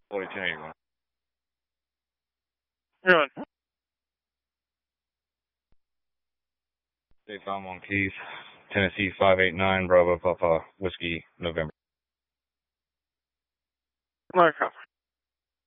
42, how you going? You're on. State Farm on Keys, Tennessee 589, Bravo Papa, Whiskey, November. Mark up.